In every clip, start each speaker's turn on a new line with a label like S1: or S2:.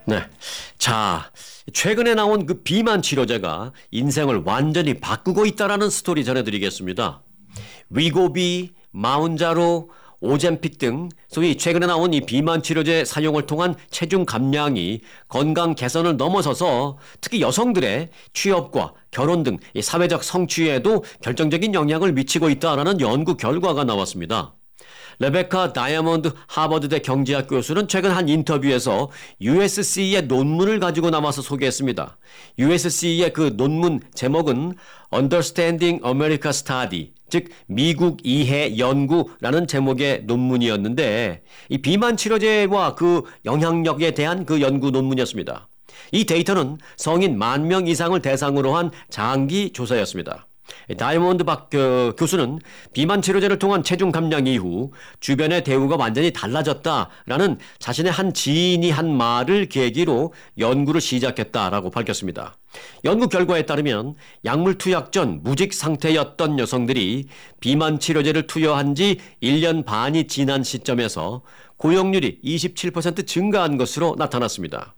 S1: 네. 자, 최근에 나온 그 비만 치료제가 인생을 완전히 바꾸고 있다라는 스토리 전해드리겠습니다. 위고비, 마운자로, 오젬픽 등 소위 최근에 나온 이 비만 치료제 사용을 통한 체중 감량이 건강 개선을 넘어서서 특히 여성들의 취업과 결혼 등 이 사회적 성취에도 결정적인 영향을 미치고 있다라는 연구 결과가 나왔습니다. 레베카 다이아몬드 하버드대 경제학 교수는 최근 한 인터뷰에서 USC의 논문을 가지고 나와서 소개했습니다. USC의 그 논문 제목은 Understanding America Study, 즉 미국 이해 연구라는 제목의 논문이었는데 이 비만 치료제와 그 영향력에 대한 그 연구 논문이었습니다. 이 데이터는 성인 10,000명 이상을 대상으로 한 장기 조사였습니다. 다이아몬드 박 교수는 비만 치료제를 통한 체중 감량 이후 주변의 대우가 완전히 달라졌다라는 자신의 한 지인이 한 말을 계기로 연구를 시작했다라고 밝혔습니다. 연구 결과에 따르면 약물 투약 전 무직 상태였던 여성들이 비만 치료제를 투여한 지 1년 반이 지난 시점에서 고용률이 27% 증가한 것으로 나타났습니다.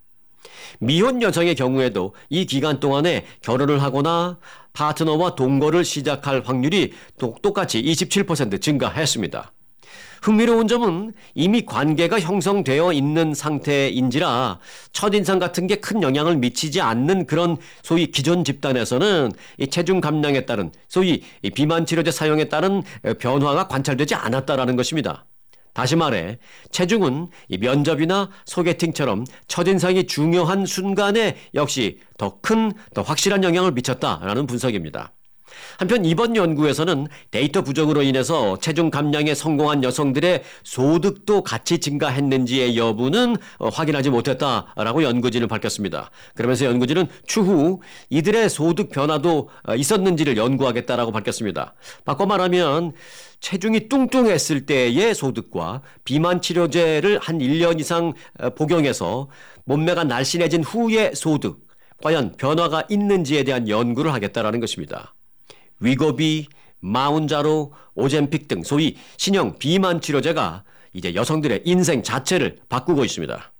S1: 미혼 여성의 경우에도 이 기간 동안에 결혼을 하거나 파트너와 동거를 시작할 확률이 똑같이 27% 증가했습니다. 흥미로운 점은 이미 관계가 형성되어 있는 상태인지라 첫인상 같은 게 큰 영향을 미치지 않는 그런 소위 기존 집단에서는 이 체중 감량에 따른 소위 비만 치료제 사용에 따른 변화가 관찰되지 않았다라는 것입니다. 다시 말해 체중은 이 면접이나 소개팅처럼 첫인상이 중요한 순간에 역시 더 확실한 영향을 미쳤다라는 분석입니다. 한편 이번 연구에서는 데이터 부족으로 인해서 체중 감량에 성공한 여성들의 소득도 같이 증가했는지의 여부는 확인하지 못했다라고 연구진은 밝혔습니다. 그러면서 연구진은 추후 이들의 소득 변화도 있었는지를 연구하겠다라고 밝혔습니다. 바꿔 말하면 체중이 뚱뚱했을 때의 소득과 비만 치료제를 한 1년 이상 복용해서 몸매가 날씬해진 후의 소득, 과연 변화가 있는지에 대한 연구를 하겠다라는 것입니다. 위고비, 마운자로, 오젬픽 등 소위 신형 비만 치료제가 이제 여성들의 인생 자체를 바꾸고 있습니다.